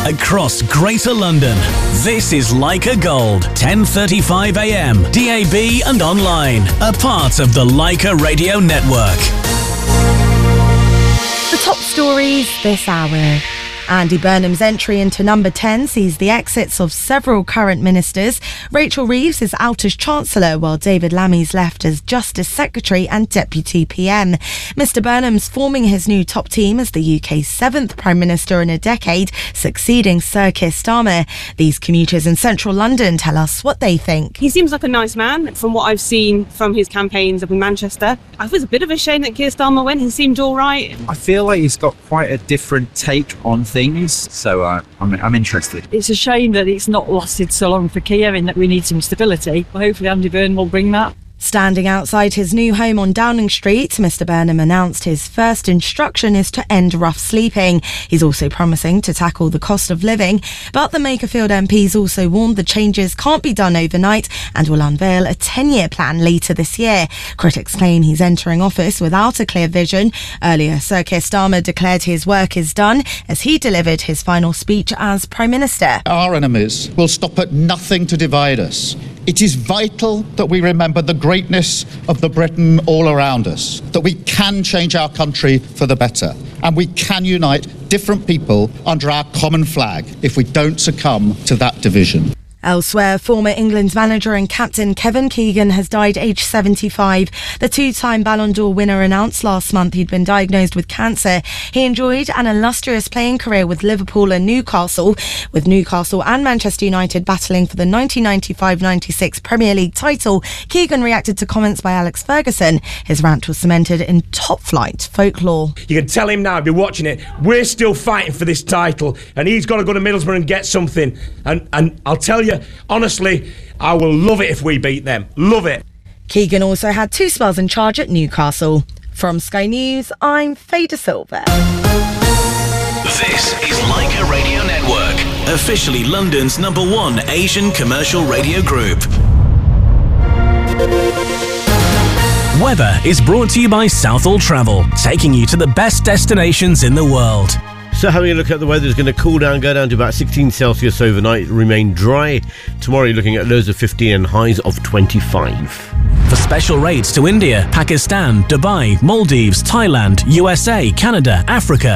across Greater London. This is Leica Gold, 10:35 a.m, DAB and online. A part of the Leica Radio Network. The top stories this hour. Andy Burnham's entry into number 10 sees the exits of several current ministers. Rachel Reeves is out as Chancellor, while David Lammy's left as Justice Secretary and Deputy PM. Mr Burnham's forming his new top team as the UK's 7th Prime Minister in a decade, succeeding Sir Keir Starmer. These commuters in central London tell us what they think. He seems like a nice man from what I've seen from his campaigns up in Manchester. I thought it was a bit of a shame that Keir Starmer went. He seemed all right. I feel like he's got quite a different take on things, so I'm interested. It's a shame that it's not lasted so long for Keir, in that we need some stability. But hopefully Andy Burnham will bring that. Standing outside his new home on Downing Street, Mr Burnham announced his first instruction is to end rough sleeping. He's also promising to tackle the cost of living, but the Makerfield MPs also warned the changes can't be done overnight and will unveil a 10-year plan later this year. Critics claim he's entering office without a clear vision. Earlier, Sir Keir Starmer declared his work is done as he delivered his final speech as Prime Minister. Our enemies will stop at nothing to divide us. It is vital that we remember the greatness of the Britain all around us, that we can change our country for the better, and we can unite different people under our common flag if we don't succumb to that division. Elsewhere, former England's manager and captain Kevin Keegan has died aged 75. The two-time Ballon d'Or winner announced last month he'd been diagnosed with cancer. He enjoyed an illustrious playing career with Liverpool and Newcastle, with Newcastle and Manchester United battling for the 1995-96 Premier League title. Keegan reacted to comments by Alex Ferguson. His rant was cemented in top-flight folklore. You can tell him now, I've been watching it, we're still fighting for this title, and he's got to go to Middlesbrough and get something. And I'll tell you, honestly, I will love it if we beat them. Love it. Keegan also had 2 spells in charge at Newcastle. From Sky News, I'm Faye De Silva. This is Leica Radio Network, officially London's #1 Asian commercial radio group. Weather is brought to you by Southall Travel, taking you to the best destinations in the world. So having a look at the weather, it's going to cool down, go down to about 16 Celsius overnight, remain dry. Tomorrow you're looking at lows of 15 and highs of 25. For special rates to India, Pakistan, Dubai, Maldives, Thailand, USA, Canada, Africa,